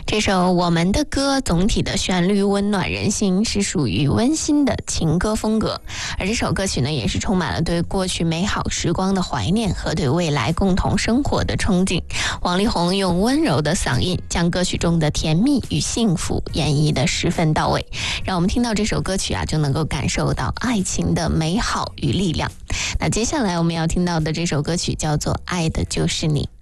这首《我们的歌》总体的旋律温暖人心，是属于温馨的情歌风格。而这首歌曲呢，也是充满了对过去美好时光的怀念和对未来共同生活的憧憬。王力宏用温柔的嗓音，将歌曲中的甜蜜与幸福演绎得十分到位，让我们听到这首歌曲啊，就能够感受到爱情的美好与力量。那接下来我们要听到的这首歌曲叫做《爱的就是你》。